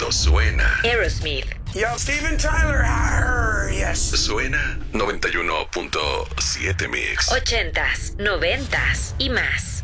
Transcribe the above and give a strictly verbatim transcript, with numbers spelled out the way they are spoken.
Esto suena. Aerosmith. Yo, Steven Tyler. Arr, yes. Suena noventa y uno punto siete Mix. Ochentas, noventas y más.